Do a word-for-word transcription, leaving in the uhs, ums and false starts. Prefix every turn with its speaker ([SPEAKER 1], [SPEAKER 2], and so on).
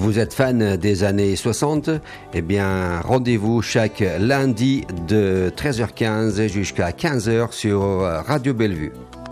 [SPEAKER 1] Vous êtes fan des années soixante? Eh bien, rendez-vous chaque lundi de treize heures quinze jusqu'à quinze heures sur Radio Bellevue.